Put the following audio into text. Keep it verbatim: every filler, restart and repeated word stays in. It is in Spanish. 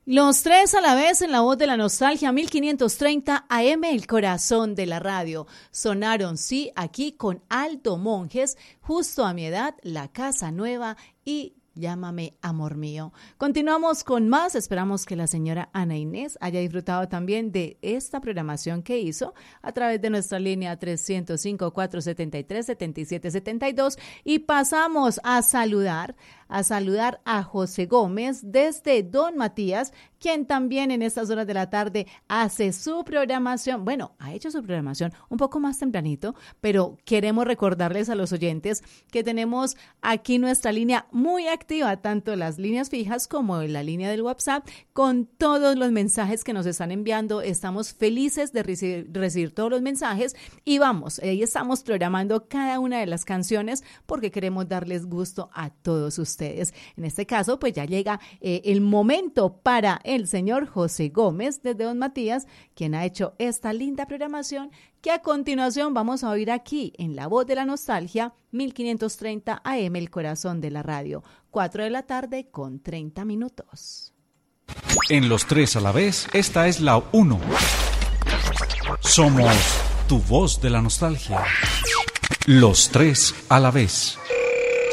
Los tres a la vez en la voz de la nostalgia, mil quinientos treinta A M, el corazón de la radio. Sonaron, sí, aquí con Aldo Monjes, Justo a mi edad, La Casa Nueva y Llámame Amor Mío. Continuamos con más. Esperamos que la señora Ana Inés haya disfrutado también de esta programación que hizo a través de nuestra línea tres cero cinco, cuatro siete tres, siete siete siete dos. Y pasamos a saludar, a saludar a José Gómez desde Don Matías, quien también en estas horas de la tarde hace su programación. Bueno, ha hecho su programación un poco más tempranito, pero queremos recordarles a los oyentes que tenemos aquí nuestra línea muy activa, tanto las líneas fijas como la línea del WhatsApp, con todos los mensajes que nos están enviando. Estamos felices de recibir, recibir todos los mensajes y vamos, ahí estamos programando cada una de las canciones porque queremos darles gusto a todos ustedes. En este caso, pues ya llega eh, el momento para el señor José Gómez desde Don Matías, quien ha hecho esta linda programación que a continuación vamos a oír aquí en La Voz de la Nostalgia, mil quinientos treinta A M, el corazón de la radio, cuatro de la tarde con treinta minutos. En los tres a la vez, esta es la uno. Somos tu voz de la nostalgia. Los tres a la vez.